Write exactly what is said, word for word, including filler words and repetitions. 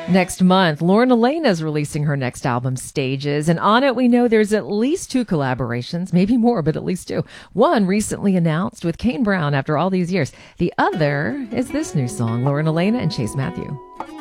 Next month, Lauren Elena is releasing her next album, Stages, and on it we know there's at least two collaborations, maybe more, but at least two. One recently announced with Kane Brown after all these years. The other is this new song, Lauren Elena and Chase Matthew.